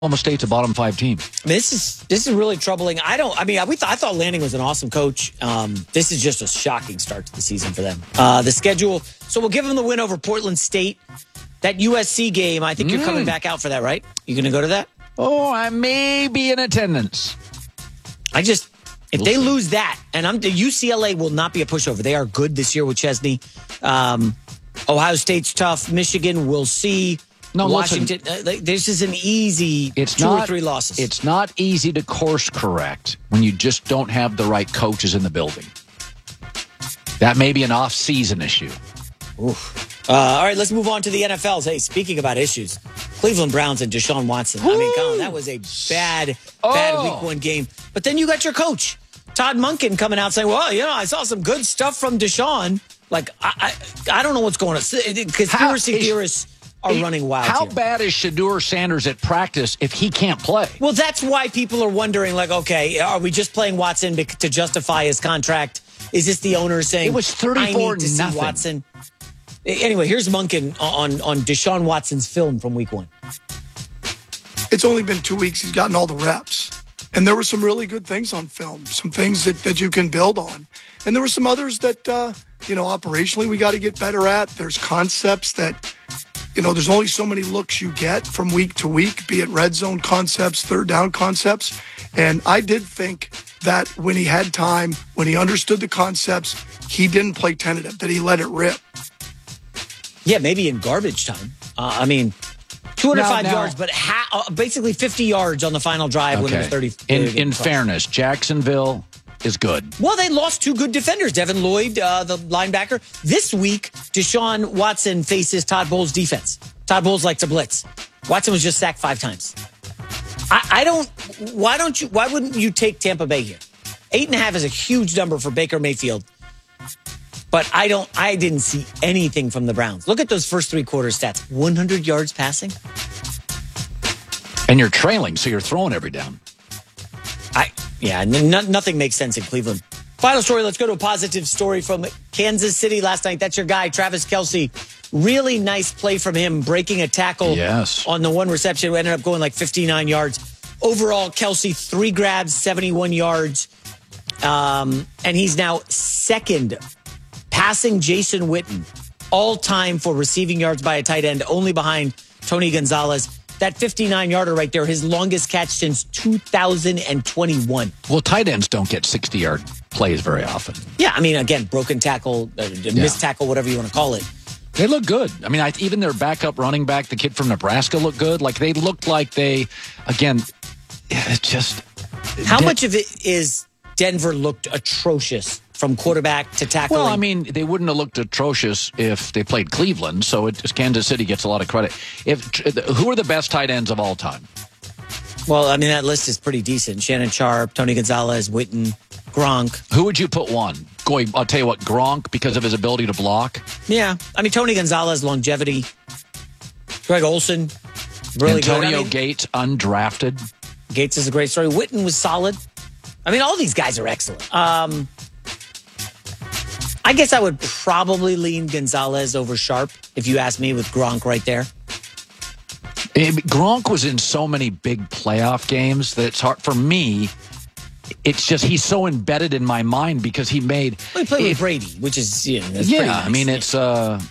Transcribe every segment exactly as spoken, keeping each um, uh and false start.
Oklahoma State's a bottom five team. I mean, this is this is really troubling. I don't. I mean, we th- I thought Lanning was an awesome coach. Um, this is just a shocking start to the season for them. Uh, the schedule. So we'll give them the win over Portland State. That U S C game. I think mm. you're coming back out for that, right? You going to go to that? Oh, I may be in attendance. I just if we'll they see. lose that, and I'm the U C L A will not be a pushover. They are good this year with Chesney. Um, Ohio State's tough. Michigan, we'll see. No, Washington. listen, Uh, this is an easy it's two not, or three losses. It's not easy to course correct when you just don't have the right coaches in the building. That may be an off-season issue. Oof. Uh, all right, let's move on to the N F Ls. Hey, speaking about issues, Cleveland Browns and Deshaun Watson. Woo! I mean, Colin, that was a bad, oh. bad week one game. But then you got your coach, Todd Monken, coming out saying, well, you know, I saw some good stuff from Deshaun. Like, I I, I don't know what's going on. Conspiracy theorists are he, running wild How here. bad is Shedeur Sanders at practice if he can't play? Well, that's why people are wondering, like, okay, are we just playing Watson to justify his contract? Is this the owner saying, it was thirty-four I need to nothing. see Watson? Anyway, here's Monken on, on Deshaun Watson's film from week one. It's only been two weeks. He's gotten all the reps. And there were some really good things on film, some things that, that you can build on. And there were some others that, uh, you know, operationally we got to get better at. There's concepts that, you know, there's only so many looks you get from week to week, be it red zone concepts, third down concepts. And I did think that when he had time, when he understood the concepts, he didn't play tentative, that he let it rip. Yeah, maybe in garbage time. Uh, I mean, two hundred five now, now, yards, but ha- uh, basically fifty yards on the final drive okay. when it was thirty. In, in fairness, Jacksonville is good. Well, they lost two good defenders. Devin Lloyd, uh, the linebacker. This week, Deshaun Watson faces Todd Bowles' defense. Todd Bowles likes to blitz. Watson was just sacked five times. I, I don't. Why don't you? Why wouldn't you take Tampa Bay here? Eight and a half is a huge number for Baker Mayfield. But I don't. I didn't see anything from the Browns. Look at those first three quarter stats: one hundred yards passing, and you're trailing, so you're throwing every down. I yeah, n- nothing makes sense in Cleveland. Final story. Let's go to a positive story from Kansas City last night. That's your guy, Travis Kelce. Really nice play from him, breaking a tackle yes. on the one reception. We ended up going like fifty-nine yards overall. Kelce three grabs, seventy-one yards, um, and he's now second. Passing Jason Witten, all time for receiving yards by a tight end, only behind Tony Gonzalez. That fifty-nine-yarder right there, his longest catch since two thousand twenty-one. Well, tight ends don't get sixty-yard plays very often. Yeah, I mean, again, broken tackle, uh, yeah. missed tackle, whatever you want to call it. They look good. I mean, I, even their backup running back, the kid from Nebraska, looked good. Like, they looked like they, again, it's just... How De- much of it is Denver looked atrocious from quarterback to tackle? Well, I mean, they wouldn't have looked atrocious if they played Cleveland, so it, Kansas City gets a lot of credit. If Who are the best tight ends of all time? Well, I mean, that list is pretty decent. Shannon Sharp, Tony Gonzalez, Witten, Gronk. Who would you put one? Going, I'll tell you what, Gronk, because of his ability to block. Yeah. I mean, Tony Gonzalez, longevity. Greg Olson, really Antonio good. I mean, Gates, undrafted. Gates is a great story. Witten was solid. I mean, all these guys are excellent. Um, I guess I would probably lean Gonzalez over Sharp, if you ask me, with Gronk right there. It, Gronk was in so many big playoff games that it's hard for me. It's just he's so embedded in my mind because he made. Well, he played it, with Brady, which is yeah, that's yeah. pretty nice. I mean, it's uh,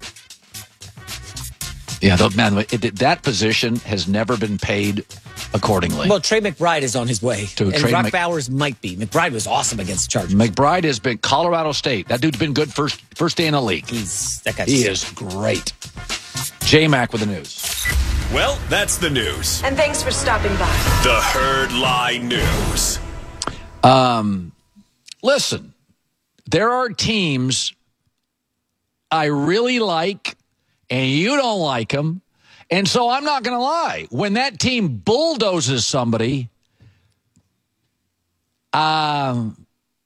yeah. The, man, it, that position has never been paid accordingly. Well, Trey McBride is on his way, to and Trey Brock Mc, Bowers might be. McBride was awesome against the Chargers. McBride has been Colorado State. That dude's been good first first day in the league. He's that guy. He is great. J-Mac with the news. Well, that's the news. And thanks for stopping by. The Herd Lie News. Um, listen, there are teams I really like, and you don't like them. And so I'm not going to lie. When that team bulldozes somebody, um,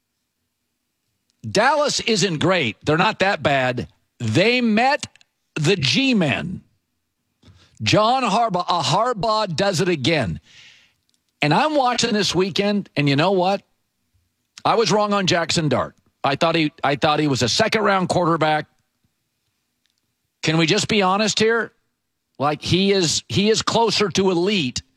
Dallas isn't great. They're not that bad. They met the G-men. John Harbaugh, a Harbaugh does it again. And I'm watching this weekend, and you know what? I was wrong on Jackson Dart. I thought he I thought he was a second-round quarterback. Can we just be honest here? Like, he is he is closer to elite